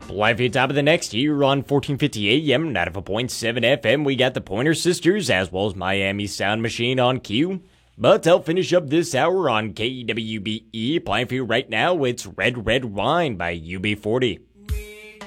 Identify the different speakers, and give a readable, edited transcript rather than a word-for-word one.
Speaker 1: Live at top of the next here on 1450 AM, 94.7 FM, we got the Pointer Sisters as well as Miami Sound Machine on cue. But I'll finish up this hour on KWBE. Playing for you right now, it's Red Red Wine by UB40.